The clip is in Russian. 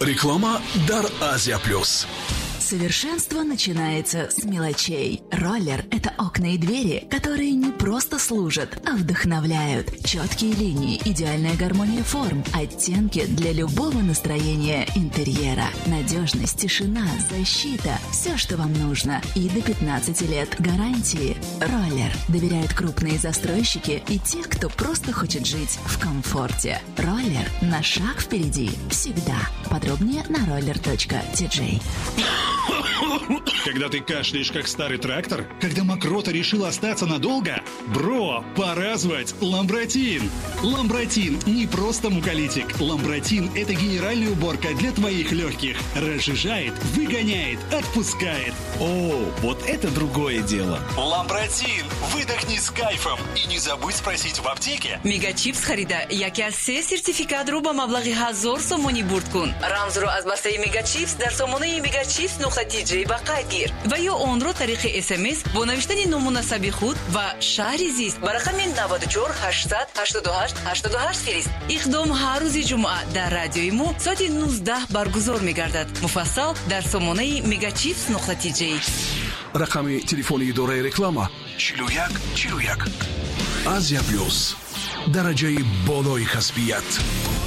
Реклама «Дар Азия Плюс». Совершенство начинается с мелочей. Роллер – это окна и двери, которые не просто служат, а вдохновляют. Четкие линии, идеальная гармония форм, оттенки для любого настроения интерьера. Надежность, тишина, защита – все, что вам нужно. И до 15 лет гарантии. Роллер доверяют крупные застройщики и те, кто просто хочет жить в комфорте. Роллер на шаг впереди. Всегда. Подробнее на roller.tj. Когда ты кашляешь, как старый трактор? Когда мокрота решила остаться надолго? Бро, пора звать Ламбротин. Ламбротин не просто муколитик. Ламбротин – это генеральная уборка для твоих легких. Разжижает, выгоняет, отпускает. О, вот это другое дело. Ламбротин. Выдохни с кайфом. И не забудь спросить в аптеке. Мегачипс харида яке аз 3 сертификатро ба маблағи 1000 сомонӣ бурд кун. Рамзро аз бастаи Мегачипс дар сомонаи Megachips.tj ба қайд гир ва ё онро тариқи SMS бо навиштани номунасаби худ ва шаҳри зист ба рақами 94 800 88 88 фирист. Иқдом ҳар рӯзи ҷумъа дар радиои мо соати 19 баргузор мегардад. Муфассал дар сомонаи Megachips.tj. Рақами телефони идораи реклама 41 41. Азия Плюс. дараҷаи болои касбият.